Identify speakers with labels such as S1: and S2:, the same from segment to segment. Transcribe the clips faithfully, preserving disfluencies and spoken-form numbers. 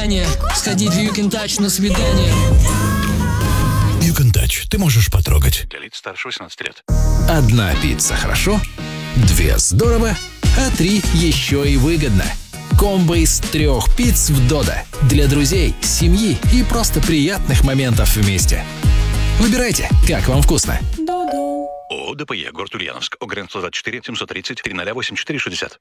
S1: желание сходить в You Can Touch на свидание.
S2: You Can Touch. Ты можешь потрогать.
S3: Для лиц старше восемнадцати лет.
S4: Одна пицца хорошо, две здорово, а три еще и выгодно. Комбо из трех пиц в Додо. Для друзей, семьи и просто приятных моментов вместе. Выбирайте, как вам вкусно.
S3: ООО ДПЕ, город Ульяновск, ОГРН сто двадцать четыре семьсот тридцать тридцать восемьдесят четыре шестьдесят.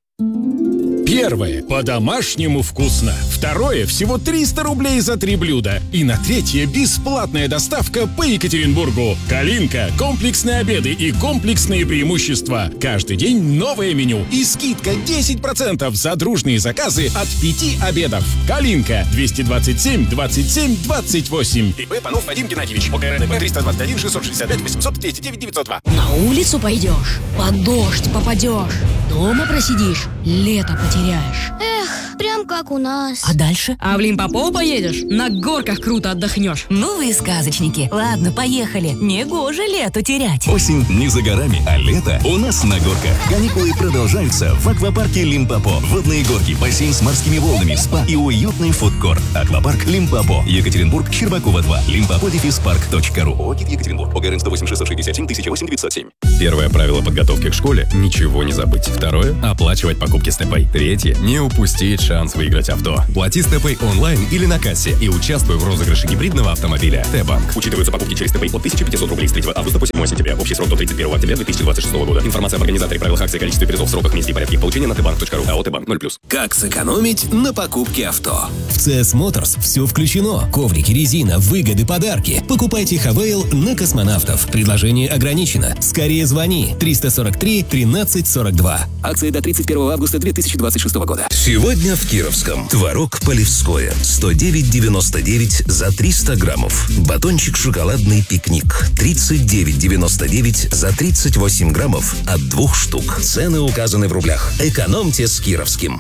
S5: Первое. По-домашнему вкусно. Второе. Всего триста рублей за три блюда. И на третье. Бесплатная доставка по Екатеринбургу. Калинка. Комплексные обеды и комплексные преимущества. Каждый день новое меню. И скидка десять процентов за дружные заказы от пяти обедов. Калинка. двести двадцать семь двадцать семь двадцать восемь.
S6: ИП Панов Вадим Геннадьевич. ОГРНП триста двадцать один шестьсот шестьдесят пять восемьсот двести девять девятьсот два.
S7: На улицу пойдешь, под дождь попадешь, дома просидишь, лето потеряешь.
S8: Эх, прям как у нас.
S7: А дальше?
S9: А в Лимпопо поедешь, на горках круто отдохнешь.
S7: Ну вы сказочники. Ладно, поехали. Негоже лету терять.
S10: Осень не за горами, а лето у нас на горках. Каникулы продолжаются в аквапарке Лимпопо. Водные горки, бассейн с морскими волнами, спа и уютный фудкорт. Аквапарк Лимпопо. Екатеринбург, Щербакова два. лимпопо дефис парк точка ру. ОГИ Екатеринбург. ОГРН сто восемь шестьсот шестьдесят семь тысяча восемь девятьсот семь.
S11: Первое правило подготовки к школе – ничего не забыть. Второе – оплачивать покупки с ТП. Третье – не упустить шанс выиграть авто. Плати с ТП онлайн или на кассе и участвуй в розыгрыше гибридного автомобиля. Т-банк.
S12: Учитываются покупки через ТП от тысяча пятьсот рублей с третьего августа по седьмое сентября. Общий срок до тридцать первого октября две тысячи двадцать шестого года. Информация об организаторе, правилах акции, количестве призов, сроках, месте и порядке их получения на тбанк точка ру. АО Т-банк ноль плюс.
S10: Как сэкономить на покупке авто? В си эс Motors все включено. Коврики, резина, выгоды, подарки. Покупайте Хавейл на Космонавтов. Предложение ограничено. Скорее звони. триста сорок три тринадцать сорок два.
S12: Акция до тридцать первого августа две тысячи двадцать шестого года.
S2: Сегодня в Кировском. Творог Полевское. сто девять девяносто девять за триста граммов. Батончик шоколадный Пикник. тридцать девять девяносто девять за тридцать восемь граммов от двух штук. Цены указаны в рублях. Экономьте с Кировским.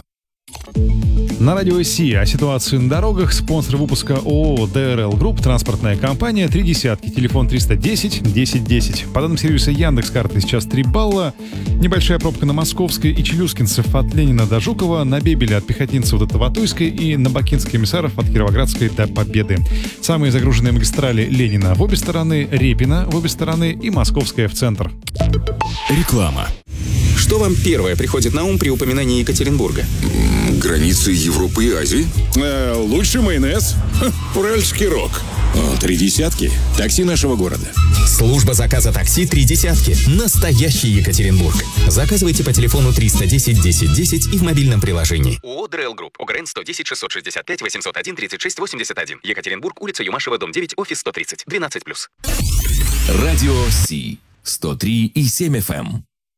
S13: На радио Си о ситуации на дорогах. Спонсор выпуска ООО ди эр эл Групп, транспортная компания, три десятки, телефон триста десять десять десять. По данным сервиса Яндекс.Карты сейчас три балла. Небольшая пробка на Московской и Челюскинцев от Ленина до Жукова, на Бебеля от Пехотинцева до Таватуйской и на Бакинской Эмиссаров от Кировоградской до Победы. Самые загруженные магистрали: Ленина в обе стороны, Репина в обе стороны и Московская в центр.
S14: Реклама.
S6: Что вам первое приходит на ум при упоминании Екатеринбурга?
S14: Границы Европы и Азии.
S5: Э, лучший майонез. Ха, уральский рок.
S14: О, три десятки. Такси нашего города.
S15: Служба заказа такси «Три десятки». Настоящий Екатеринбург. Заказывайте по телефону триста десять десять десять и в мобильном приложении.
S6: ООО ди эр эл Групп. ОГРН сто десять шестьсот шестьдесят пять восемьсот один тридцать шесть восемьдесят один. Екатеринбург, улица Юмашева, дом девять, офис сто тридцать. двенадцать плюс.
S10: Радио Си. сто три и семь эф эм.